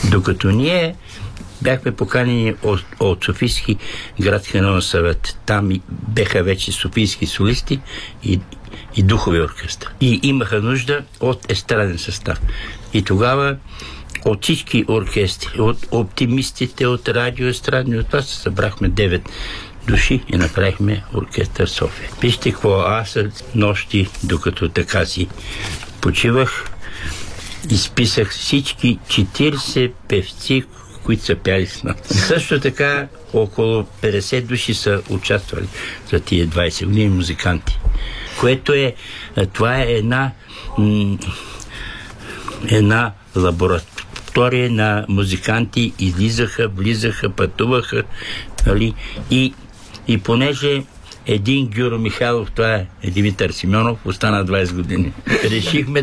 Докато ние бяхме поканени от Софийски градски народен съвет. Там беха вече софийски солисти и духови оркестър. И имаха нужда от естраден състав. И тогава от всички оркестри, от оптимистите, от радиоестрадни, от това се събрахме 9 души и направихме оркестър София. Вижте какво, аз нощи, докато така си почивах, изписах всички 40 певци, които са пяли с нас. Също така около 50 души са участвали за тия 20 години музиканти. Което това е една лаборатория на музиканти. Излизаха, влизаха, пътуваха. Нали? И понеже един Гюро Михайлов, това е Димитър Симеонов, остана 20 години. Решихме